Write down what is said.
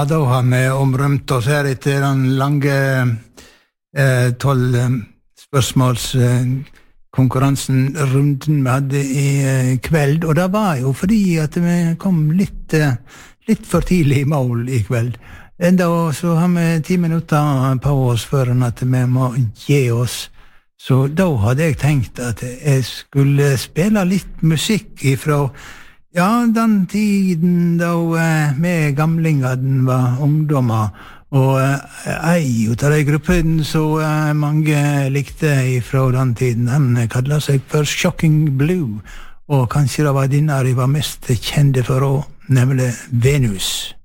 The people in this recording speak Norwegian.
Da har vi omrømt oss her etter den lange 12 spørsmålskonkurransen, runden vi hadde i kveld, og det var jo fordi at vi kom litt for tidlig i mål i kveld. Enda så har vi 10 minutter på oss før at vi må gi oss. Så da hadde jeg tenkt at jeg skulle spille litt musikk ifra den tiden da vi gamlingene var ungdommer, og ei ut av de gruppen så mange likte ifra den tiden, han kallet seg for Shocking Blue, og kanskje det var denne de var mest kjente for også, nemlig Venus.